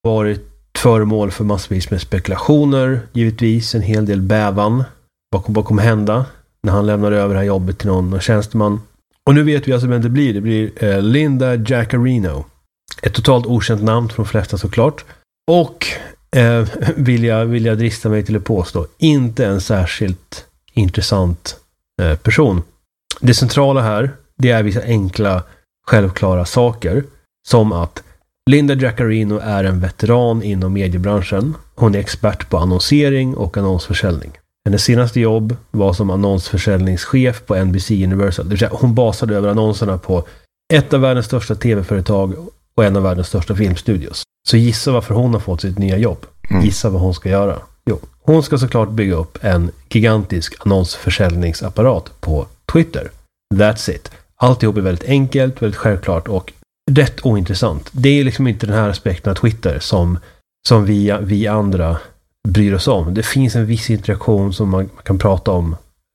varit föremål för massvis med spekulationer, givetvis en hel del bävan. Vad kommer hända när han lämnar över det här jobbet till någon tjänsteman? Och nu vet vi alltså vem det blir. Det blir Linda Jaccarino. Ett totalt okänt namn för de flesta såklart. Och vill jag drista mig till att påstå, inte en särskilt intressant person. Det centrala här, det är vissa enkla, självklara saker. Som att Linda Jaccarino är en veteran inom mediebranschen. Hon är expert på annonsering och annonsförsäljning. Hennes senaste jobb var som annonsförsäljningschef på NBC Universal. Det vill säga, hon basade över annonserna på ett av världens största tv-företag och en av världens största filmstudios. Så gissa varför hon har fått sitt nya jobb. Gissa vad hon ska göra. Jo, hon ska såklart bygga upp en gigantisk annonsförsäljningsapparat på Twitter. That's it. Alltihop är väldigt enkelt, väldigt självklart och rätt ointressant. Det är liksom inte den här aspekten av Twitter som vi andra bryr oss om. Det finns en viss interaktion som man kan prata om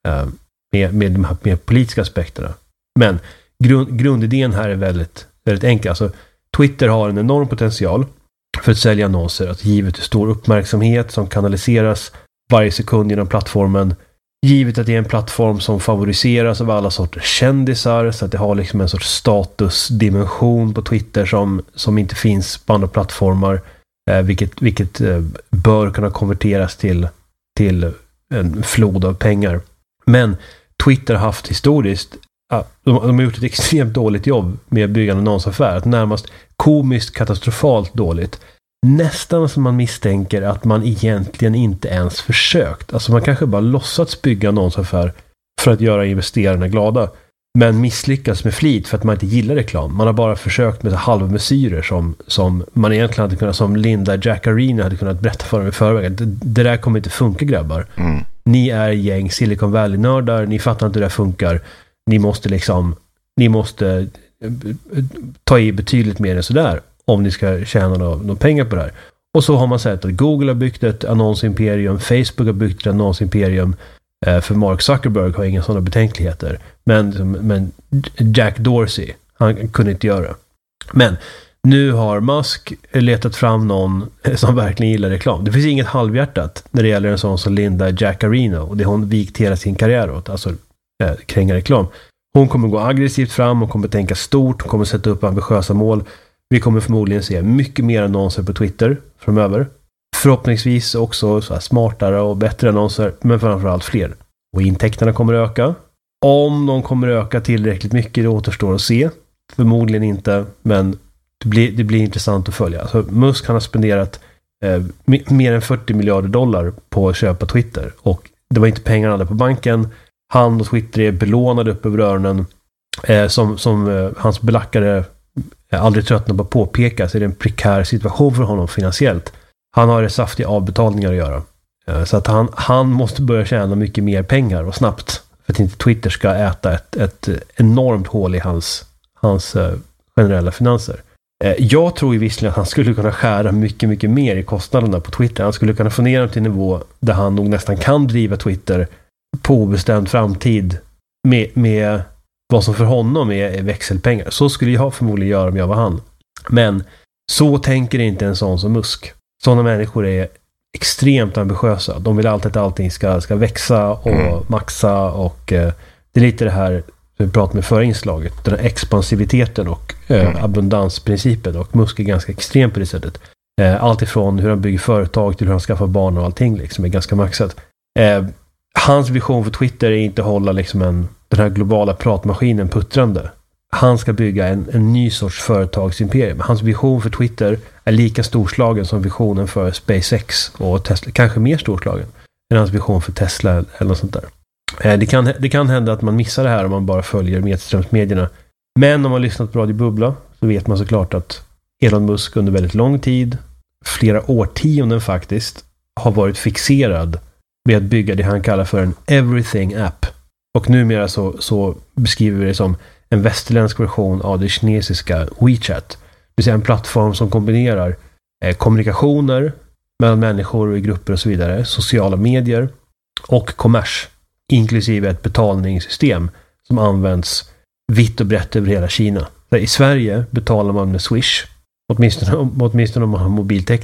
med de här mer politiska aspekterna. Men grundidén här är väldigt, väldigt enkel. Alltså, Twitter har en enorm potential för att sälja annonser. Att givet stor uppmärksamhet som kanaliseras varje sekund genom plattformen. Givet att det är en plattform som favoriseras av alla sorters kändisar. Så att det har liksom en sorts statusdimension på Twitter som inte finns på andra plattformar. Vilket bör kunna konverteras till en flod av pengar. Men Twitter har haft historiskt, de har gjort ett extremt dåligt jobb med att bygga en annonsaffär. Närmast komiskt katastrofalt dåligt. Nästan som man misstänker att man egentligen inte ens försökt. Alltså man kanske bara låtsats bygga en annonsaffär för att göra investerarna glada. Men misslyckas med flit för att man inte gillar reklam. Man har bara försökt med halvmesyrer som man egentligen hade kunnat, som Linda Jaccarino hade kunnat berätta för dem i förväg. Det där kommer inte funka, grabbar. Ni är gäng Silicon Valley-nördar, ni fattar inte hur det funkar. Ni måste ta i betydligt mer än sådär om ni ska tjäna några pengar på det här. Och så har man sett att Google har byggt ett annonsimperium, Facebook har byggt ett annonsimperium. För Mark Zuckerberg har inga sådana betänkligheter. Men Jack Dorsey, han kunde inte göra. Men nu har Musk letat fram någon som verkligen gillar reklam. Det finns inget halvhjärtat när det gäller en sån som Linda Jaccarino. Och det har hon vikt hela sin karriär åt. Alltså kränga reklam. Hon kommer gå aggressivt fram och kommer tänka stort. Hon kommer sätta upp ambitiösa mål. Vi kommer förmodligen se mycket mer annonser på Twitter framöver. Förhoppningsvis också så här smartare och bättre annonser, men framförallt fler. Och intäkterna kommer öka. Om de kommer öka tillräckligt mycket, det återstår att se. Förmodligen inte, men det blir intressant att följa. Alltså, Musk, han har spenderat mer än $40 miljarder på att köpa Twitter. Och det var inte pengarna hade på banken. Han och Twitter är belånade upp över öronen. Som hans belackare aldrig tröttnar på att påpeka, så är det en prekär situation för honom finansiellt. Han har saftiga avbetalningar att göra. Så att han måste börja tjäna mycket mer pengar och snabbt. För att inte Twitter ska äta ett enormt hål i hans generella finanser. Jag tror ju visserligen att han skulle kunna skära mycket, mycket mer i kostnaderna på Twitter. Han skulle kunna få ner dem till en nivå där han nog nästan kan driva Twitter på obestämd framtid med vad som för honom är växelpengar. Så skulle jag förmodligen göra om jag var han. Men så tänker inte en sån som Musk. Sådana människor är extremt ambitiösa. De vill alltid att allting ska växa och maxa, och det är lite det här vi pratade med förra inslaget. Den här expansiviteten och abundansprincipen, och Musk är ganska extrem på det sättet. Allt ifrån hur han bygger företag till hur han skaffar barn och allting liksom är ganska maxat. Hans vision för Twitter är inte att hålla liksom den här globala pratmaskinen puttrande. Han ska bygga en ny sorts företagsimperium. Hans vision för Twitter är lika storslagen som visionen för SpaceX och Tesla. Kanske mer storslagen än hans vision för Tesla eller något sånt där. Det kan hända att man missar det här om man bara följer medströmsmedierna. Men om man lyssnat på Radio Bubbla så vet man såklart att Elon Musk under väldigt lång tid, flera årtionden faktiskt, har varit fixerad med att bygga det han kallar för en everything app. Och numera så beskriver vi det som en västerländsk version av det kinesiska WeChat. Det vill säga en plattform som kombinerar kommunikationer mellan människor och i grupper och så vidare, sociala medier och kommers, inklusive ett betalningssystem som används vitt och brett över hela Kina. I Sverige betalar man med Swish, Åtminstone om man har mobiltäckning.